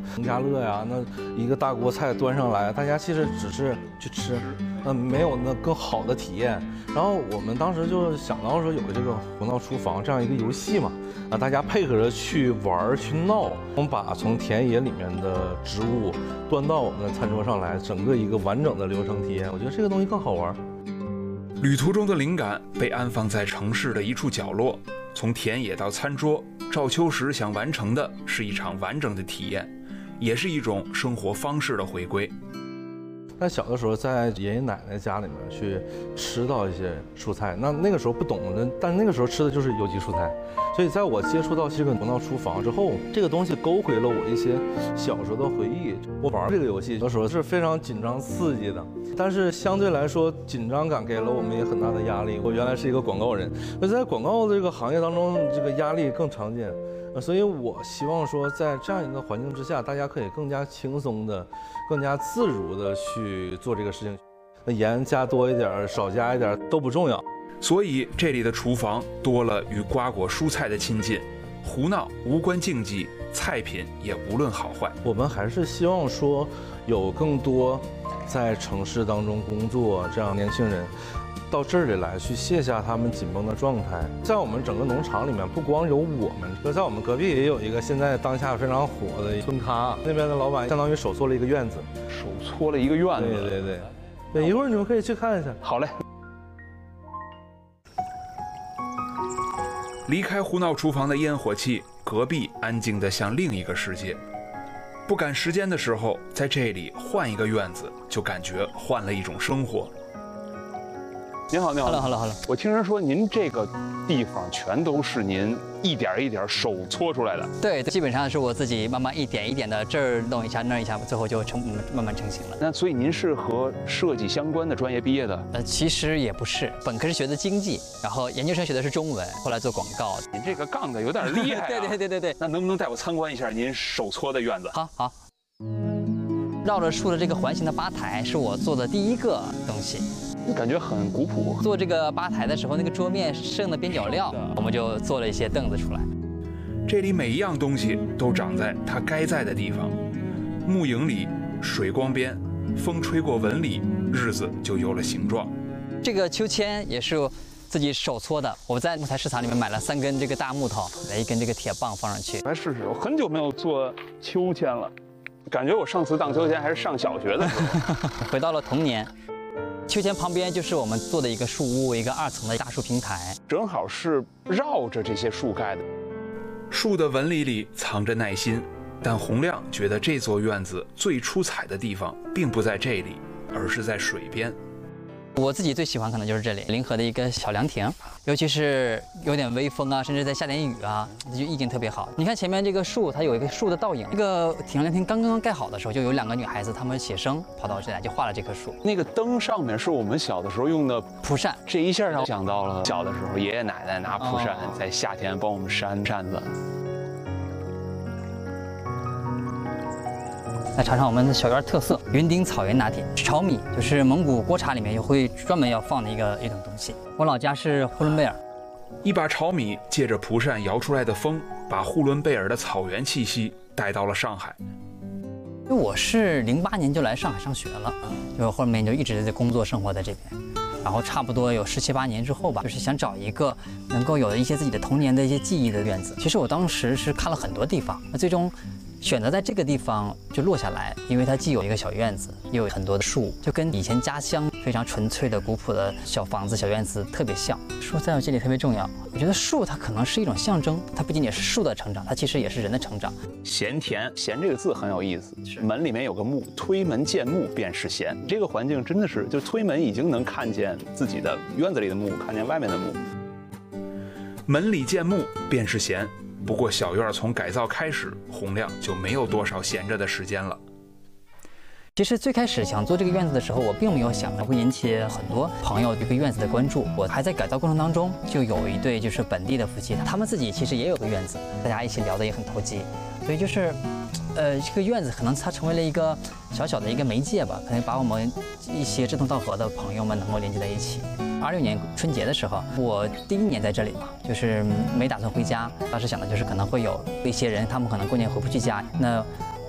农家乐呀，那一个大锅菜端上来，大家其实只是去吃，没有那更好的体验。然后我们当时就想到说有这个胡闹厨房这样一个游戏嘛，大家配合着去玩去闹，我们把从田野里面的植物端到我们的餐桌上来，整个一个完整的流程体验，我觉得这个东西更好玩。 旅途中的灵感被安放在城市的一处角落，从田野到餐桌，赵秋实想完成的是一场完整的体验，也是一种生活方式的回归。 但小的时候在爷爷奶奶家里面去吃到一些蔬菜，那个时候不懂的，但那个时候吃的就是有机蔬菜，所以在我接触到这个胡闹厨房之后，这个东西勾回了我一些小时候的回忆。我玩这个游戏的时候是非常紧张刺激的，但是相对来说紧张感给了我们也很大的压力。我原来是一个广告人，那在广告这个行业当中，这个压力更常见。所以我希望说，在这样一个环境之下，大家可以更加轻松的、更加自如的去做这个事情。盐加多一点，少加一点都不重要。 所以这里的厨房多了与瓜果蔬菜的亲近，胡闹无关竞技，菜品也无论好坏。 我们还是希望说，有更多在城市当中工作这样年轻人。到这里来去卸下他们紧绷的状态。在我们整个农场里面，不光有我们，就在我们隔壁也有一个现在当下非常火的村咖，那边的老板相当于手搓了一个院子， 手搓了一个院子。 对，一会儿你们可以去看一下。 好嘞。 离开胡闹厨房的烟火气，隔壁安静得像另一个世界。不赶时间的时候，在这里换一个院子，就感觉换了一种生活。 您好，您好。 Hello。 我听人说您这个地方全都是您一点一点手搓出来的。 对，基本上是我自己慢慢一点一点的这儿弄一下那儿一下，最后就慢慢成型了。 那所以您是和设计相关的专业毕业的？ 其实也不是，本科是学的经济，然后研究生学的是中文，后来做广告。 您这个杠的有点厉害啊。 对。 那能不能带我参观一下您手搓的院子？ 好。绕着树的这个环形的吧台是我做的第一个东西。 感觉很古朴。 做这个吧台的时候，那个桌面剩的边角料，我们就做了一些凳子出来。 这里每一样东西都长在它该在的地方，木影里，水光边，风吹过纹理，日子就有了形状。 这个秋千也是自己手搓的，我在木材市场里面买了3根这个大木头，来1根这个铁棒放上去。 来试试，我很久没有做秋千了，感觉我上次荡秋千还是上小学的时候。 回到了童年。秋千旁边就是我们做的一个树屋，一个2层的大树平台， 正好是绕着这些树盖的。 树的纹理里藏着耐心，但洪亮觉得这座院子最出彩的地方并不在这里，而是在水边。 我自己最喜欢可能就是这里临河的一个小凉亭，尤其是有点微风啊，甚至在下点雨啊，就意境特别好。你看前面这个树，它有一个树的倒影。这个挺凉亭刚刚盖好的时候，就有2个女孩子，她们写生跑到这里来，就画了这棵树。 那个灯上面是我们小的时候用的蒲扇， 这一下让我想到了小的时候，爷爷奶奶拿蒲扇在夏天帮我们扇扇子。 来尝尝我们的小院特色云顶草原拿铁，炒米就是蒙古锅茶里面也会专门要放的一种东西。我老家是呼伦贝尔， 一把炒米借着蒲扇摇出来的风，把呼伦贝尔的草原气息带到了上海。 我是08年就来上海上学了，就后面就一直在工作生活在这边，然后差不多有17、18年之后吧，就是想找一个能够有一些自己的童年的一些记忆的院子。其实我当时是看了很多地方，那最终选择在这个地方就落下来，因为它既有一个小院子，又有很多的树，就跟以前家乡非常纯粹的古朴的小房子、小院子特别像。树在我这里特别重要，我觉得树它可能是一种象征，它不仅仅是树的成长，它其实也是人的成长。 闲田，闲这个字很有意思，门里面有个木，推门见木便是闲。这个环境真的是，就推门已经能看见自己的院子里的木，看见外面的木。 门里见木便是闲。不过小院从改造开始，洪亮就没有多少闲着的时间了。 其实最开始想做这个院子的时候，我并没有想到会引起很多朋友对这个院子的关注。我还在改造过程当中，就有一对就是本地的夫妻，他们自己其实也有个院子，大家一起聊得也很投机。所以就是，这个院子可能它成为了一个小小的一个媒介吧，可能把我们一些志同道合的朋友们能够连接在一起。26年春节的时候，我第1年在这里嘛，就是没打算回家。当时想的就是可能会有一些人，他们可能过年回不去家，那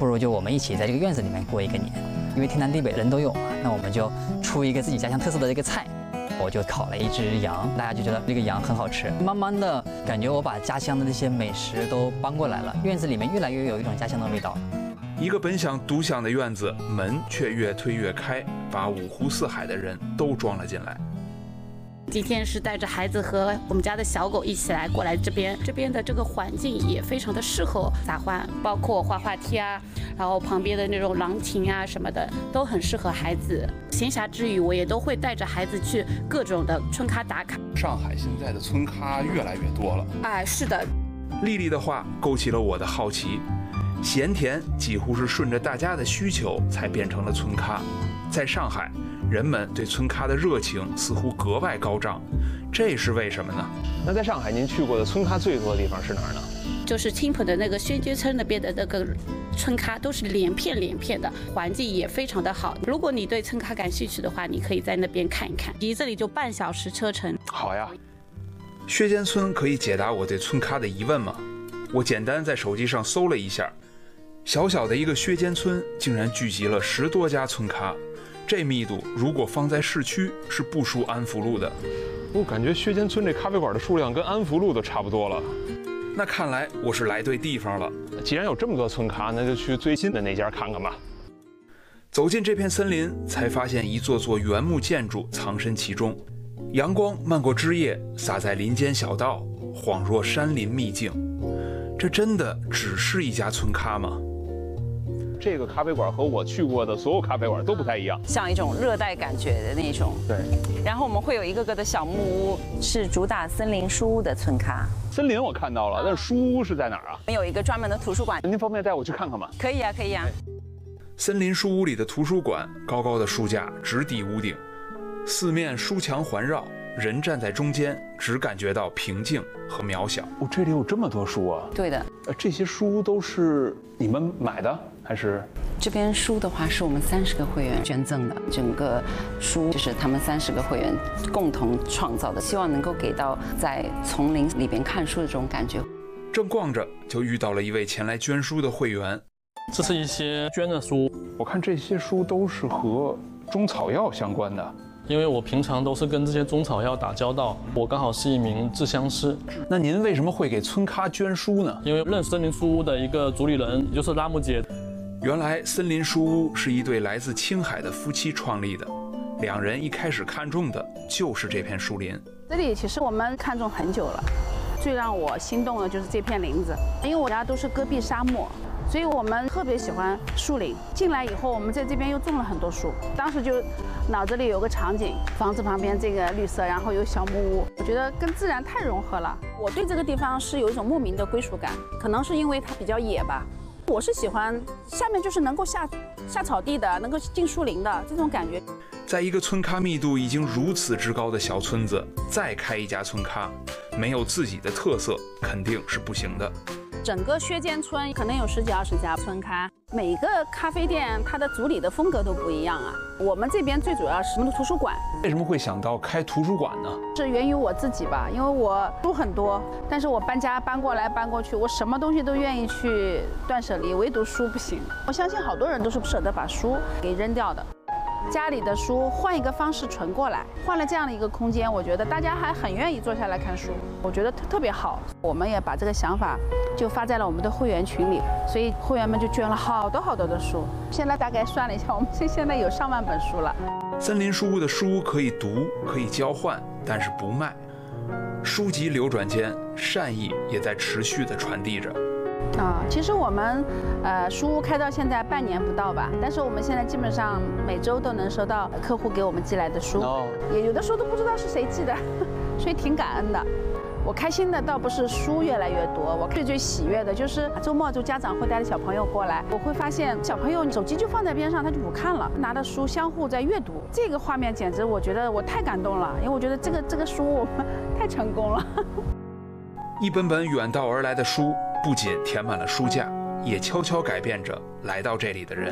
不如就我们一起在这个院子里面过一个年，因为天南地北人都有嘛，那我们就出一个自己家乡特色的这个菜。我就烤了一只羊，大家就觉得这个羊很好吃。慢慢的感觉我把家乡的那些美食都搬过来了，院子里面越来越有一种家乡的味道了。 一个本想独享的院子，门却越推越开，把五湖四海的人都装了进来。 今天是带着孩子和我们家的小狗一起来过来这边的这个环境也非常的适合撒欢，包括滑滑梯啊，然后旁边的那种凉亭啊什么的都很适合孩子。闲暇之余，我也都会带着孩子去各种的村咖打卡。 上海现在的村咖越来越多了。 哎，是的。 丽丽的话勾起了我的好奇，咸甜几乎是顺着大家的需求才变成了村咖。在上海，人们对村咖的热情似乎格外高涨，这是为什么呢？ 那在上海，您去过的村咖最多的地方是哪儿呢？ 就是青浦的那个宣街村那边的那个村咖，都是连片的，环境也非常的好。如果你对村咖感兴趣的话，你可以在那边看一看，离这里就半小时车程。 好呀。 薛间村可以解答我对村咖的疑问吗？我简单在手机上搜了一下，小小的一个薛间村竟然聚集了10多家村咖。这密度如果放在市区是不输安福路的。 我感觉薛间村这咖啡馆的数量跟安福路都差不多了。 那看来我是来对地方了。 既然有这么多村咖，那就去最近的那家看看吧。 走进这片森林，才发现一座座原木建筑藏身其中，阳光漫过枝叶，洒在林间小道，恍若山林秘境。这真的只是一家村咖吗？ 这个咖啡馆和我去过的所有咖啡馆都不太一样， 像一种热带感觉的那种。 对。 然后我们会有一个个的小木屋，是主打森林书屋的村咖。 森林我看到了，但是书屋是在哪儿啊？ 我们有一个专门的图书馆。 您方便带我去看看吗？ 可以啊，可以啊。 森林书屋里的图书馆，高高的书架直抵屋顶，四面书墙环绕，人站在中间，只感觉到平静和渺小。 哦，这里有这么多书啊！ 对的。 这些书都是你们买的？还是这边书的话，是我们30个会员捐赠的，整个书就是他们30个会员共同创造的，希望能够给到在丛林里边看书的这种感觉。 正逛着，就遇到了一位前来捐书的会员。 这是一些捐的书， 我看这些书都是和中草药相关的。 因为我平常都是跟这些中草药打交道，我刚好是一名制香师。 那您为什么会给村咖捐书呢？ 因为认森林书屋的一个主理人，也就是拉木姐。 原来森林书屋是一对来自青海的夫妻创立的，两人一开始看中的就是这片树林。 这里其实我们看中很久了，最让我心动的就是这片林子，因为我家都是戈壁沙漠，所以我们特别喜欢树林。进来以后，我们在这边又种了很多树，当时就脑子里有个场景，房子旁边这个绿色，然后有小木屋，我觉得跟自然太融合了。我对这个地方是有一种莫名的归属感，可能是因为它比较野吧。我是喜欢下面就是能够下草地的，能够进树林的这种感觉。 在一个村咖密度已经如此之高的小村子，再开一家村咖，没有自己的特色肯定是不行的。 整个薛间村可能有10几20家村咖，每一个咖啡店它的主理的风格都不一样啊。我们这边最主要是我们的图书馆。 为什么会想到开图书馆呢？ 是源于我自己吧，因为我书很多，但是我搬家搬过来搬过去，我什么东西都愿意去断舍离，唯独书不行。我相信好多人都是不舍得把书给扔掉的。家里的书换一个方式存过来，换了这样的一个空间，我觉得大家还很愿意坐下来看书，我觉得特别好。我们也把这个想法就发在了我们的会员群里，所以会员们就捐了好多的书。现在大概算了一下，我们现在有上万本书了。 森林书屋的书可以读，可以交换，但是不卖。书籍流转间，善意也在持续地传递着。 其实我们书屋开到现在半年不到吧，但是我们现在基本上每周都能收到客户给我们寄来的书，也有的时候都不知道是谁寄的，所以挺感恩的。我开心的倒不是书越来越多，我最喜悦的就是周末就家长会带着小朋友过来，我会发现小朋友手机就放在边上，他就不看了，拿着书相互在阅读，这个画面简直我觉得我太感动了，因为我觉得这个书我们太成功了。 一本本远道而来的书，不仅填满了书架，也悄悄改变着来到这里的人。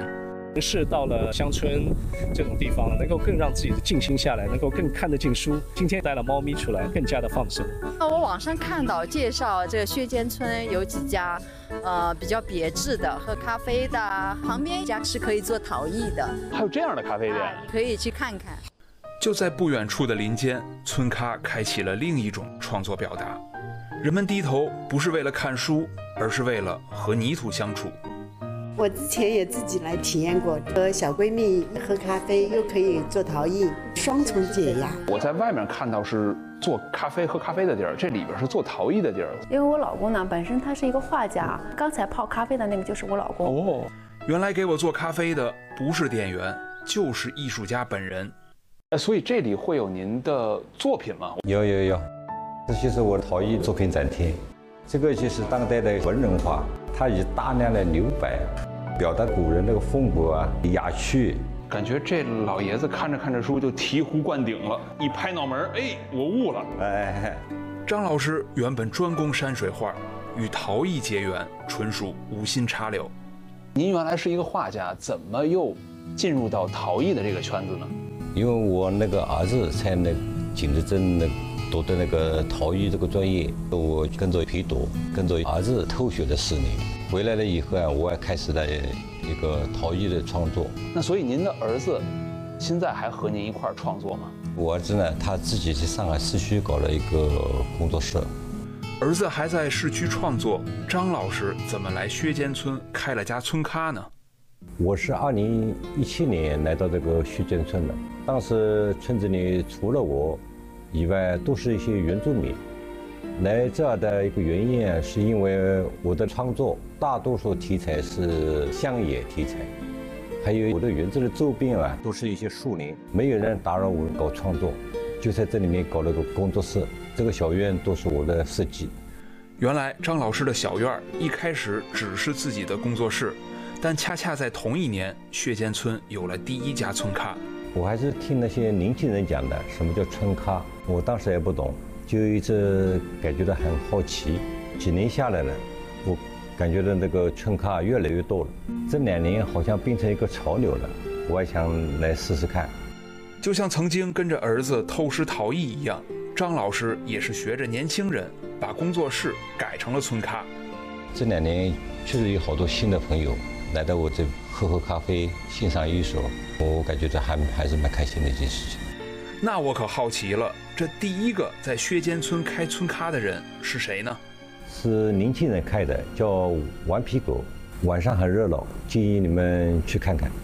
城市到了乡村这种地方，能够更让自己的静心下来，能够更看得进书。今天带了猫咪出来，更加的放松。 我网上看到介绍这个薛间村有几家，比较别致的喝咖啡的，旁边一家是可以做陶艺的， 还有这样的咖啡店， 可以去看看。 就在不远处的林间，村咖开启了另一种创作表达。人们低头不是为了看书，而是为了和泥土相处。 我之前也自己来体验过，和小闺蜜喝咖啡，又可以做陶艺，双重解压。 我在外面看到是做咖啡喝咖啡的地儿，这里边是做陶艺的地儿。 因为我老公呢本身他是一个画家，刚才泡咖啡的那个就是我老公。 哦，原来给我做咖啡的不是店员，就是艺术家本人。 所以这里会有您的作品吗？ 有，这就是我的陶艺作品展厅。这个就是当代的文人画，它以大量的留白表达古人那个风格啊、雅趣。 感觉这老爷子看着看着书就醍醐灌顶了，一拍脑门，哎，我悟了。 哎， 张老师原本专攻山水画，与陶艺结缘，纯属无心插柳。 您原来是一个画家，怎么又进入到陶艺的这个圈子呢？ 因为我那个儿子在那景德镇读的那个陶艺这个专业，我跟着陪读，跟着儿子偷学了4年。回来了以后啊，我也开始了一个陶艺的创作。 那所以您的儿子现在还和您一块儿创作吗？ 我儿子呢，他自己在上海市区搞了一个工作室。 儿子还在市区创作，张老师怎么来薛间村开了家村咖呢？ 我是2017年来到这个薛间村的，当时村子里除了我以外，都是一些原住民。来这儿的一个原因啊，是因为我的创作大多数题材是乡野题材，还有我的园子的周边啊，都是一些树林，没有人打扰我搞创作，就在这里面搞了个工作室。这个小院都是我的设计。 原来张老师的小院一开始只是自己的工作室，但恰恰在同一年，薛间村有了第一家村咖。 我还是听那些年轻人讲的，什么叫村咖，我当时也不懂，就一直感觉到很好奇。几年下来了，我感觉到那个村咖越来越多了，这2年好像变成一个潮流了，我也想来试试看。 就像曾经跟着儿子偷师陶艺一样，张老师也是学着年轻人，把工作室改成了村咖。 这2年确实有好多新的朋友来到我这喝咖啡、欣赏艺术，我感觉这还是蛮开心的一件事情。 那我可好奇了，这第一个在薛间村开村咖的人是谁呢？ 是年轻人开的，叫顽皮狗，晚上很热闹，建议你们去看看。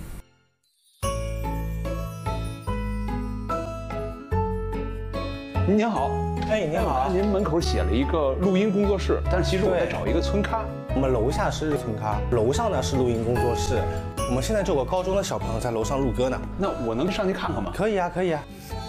您好， 哎，您好， 您门口写了一个录音工作室，但是其实我在找一个村咖。 我们楼下是村咖，楼上呢是录音工作室。我们现在就有个高中的小朋友在楼上录歌呢。 那我能上去看看吗？ 可以啊，可以啊。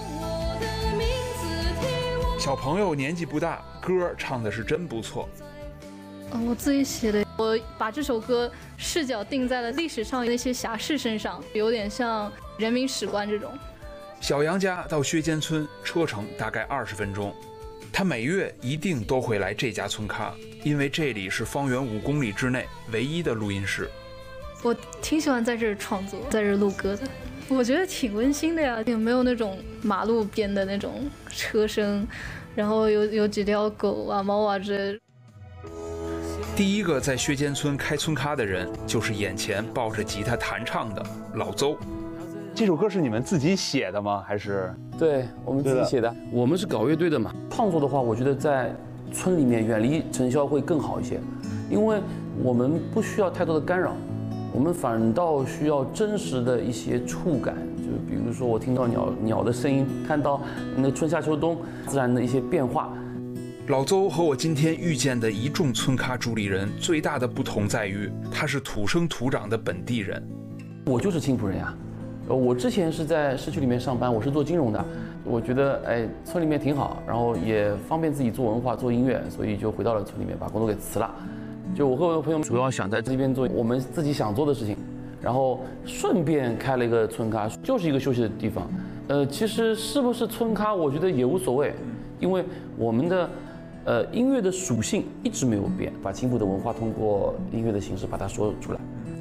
小朋友年纪不大，歌唱的是真不错。 我自己写的，我把这首歌视角定在了历史上那些侠士身上，有点像人民史观这种。 小杨家到薛间村车程大概20分钟，他每月一定都会来这家村咖，因为这里是方圆5公里之内唯一的录音室。 我挺喜欢在这儿创作，在这儿录歌的，我觉得挺温馨的呀，有没有那种马路边的那种车声，然后有几条狗啊、猫啊之类的。 第一个在薛间村开村咖的人，就是眼前抱着吉他弹唱的老邹。 这首歌是你们自己写的吗？还是？ 对，我们自己写的。我们是搞乐队的嘛，创作的话，我觉得在村里面远离尘嚣会更好一些，因为我们不需要太多的干扰，我们反倒需要真实的一些触感，就比如说我听到鸟的声音，看到那个春夏秋冬自然的一些变化。 老邹和我今天遇见的一众村咖主理人最大的不同在于，他是土生土长的本地人。 我就是青浦人呀。我之前是在市区里面上班，我是做金融的。我觉得村里面挺好，然后也方便自己做文化、做音乐，所以就回到了村里面，把工作给辞了。就我和我的朋友主要想在这边做我们自己想做的事情，然后顺便开了一个村咖，就是一个休息的地方。其实是不是村咖，我觉得也无所谓，因为我们的音乐的属性一直没有变，把青浦的文化通过音乐的形式把它说出来。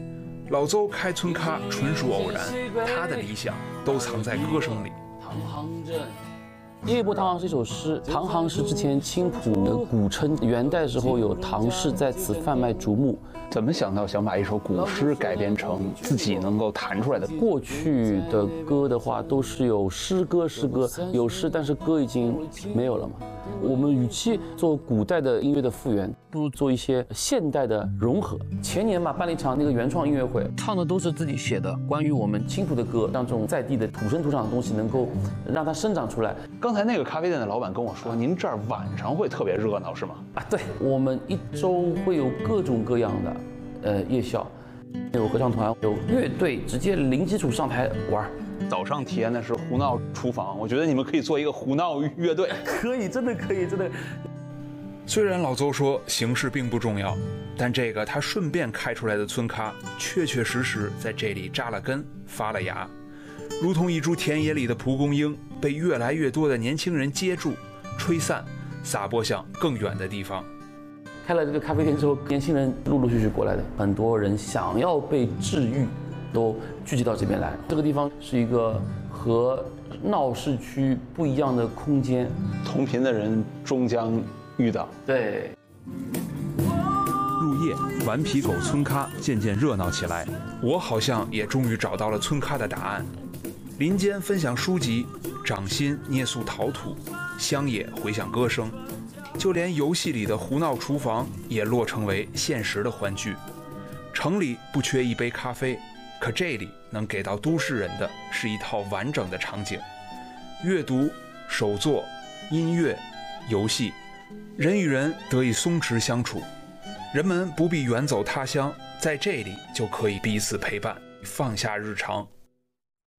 老邹开村咖纯属偶然，他的理想都藏在歌声里。 唐行镇。夜泊唐行是一首诗，唐行是之前青浦的古称，元代时候有唐氏在此贩卖竹木。 怎么想到想把一首古诗改编成自己能够弹出来的？ 过去的歌的话都是有诗歌，有诗，但是歌已经没有了嘛。我们与其做古代的音乐的复原，不如做一些现代的融合。前年嘛，办了一场那个原创音乐会，唱的都是自己写的关于我们青浦的歌，让这种在地的土生土长的东西能够让它生长出来。 刚才那个咖啡店的老板跟我说，您这儿晚上会特别热闹，是吗？ 啊，对，我们一周会有各种各样的夜校，有合唱团，有乐队，直接零基础上台玩。 早上体验的是胡闹厨房，我觉得你们可以做一个胡闹乐队。 可以，真的可以，真的。 虽然老邹说形式并不重要，但这个他顺便开出来的村咖，确确实实在这里扎了根、发了芽，如同一株田野里的蒲公英，被越来越多的年轻人接住、吹散，撒播向更远的地方。 开了这个咖啡店之后，年轻人陆陆续续过来的，很多人想要被治愈，都聚集到这边来。这个地方是一个和闹市区不一样的空间， 同频的人终将遇到。 对。 入夜，顽皮狗村咖渐渐热闹起来，我好像也终于找到了村咖的答案。林间分享书籍，掌心捏塑陶土，乡野回响歌声，就连游戏里的胡闹厨房也落成为现实的欢聚。城里不缺一杯咖啡，可这里能给到都市人的是一套完整的场景：阅读、手作、音乐、游戏，人与人得以松弛相处。人们不必远走他乡，在这里就可以彼此陪伴，放下日常，